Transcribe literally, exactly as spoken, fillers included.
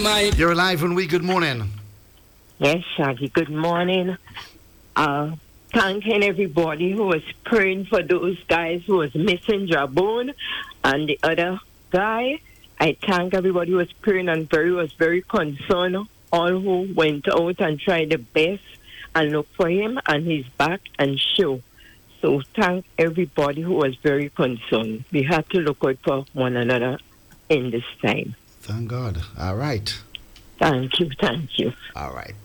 Mike. You're alive and we. Good morning. Yes, Shaggy, good morning. Uh, thanking everybody who was praying for those guys who was missing Jabon and the other guy. I thank everybody who was praying and very was very concerned. All who went out and tried the best and look for him and he's back and show. So thank everybody who was very concerned. We have to look out for one another in this time. Thank God. All right. Thank you, thank you. All right.